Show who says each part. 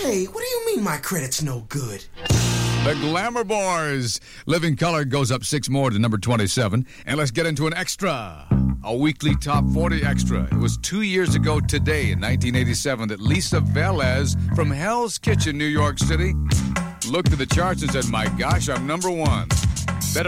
Speaker 1: Hey, what do you mean my credit's no good?
Speaker 2: The Glamour Boys. Living Color goes up 6 more to number 27. And let's get into an extra. A weekly top 40 extra. It was 2 years ago today in 1987 that Lisa Velez from Hell's Kitchen, New York City, looked at the charts and said, my gosh, I'm number one. Better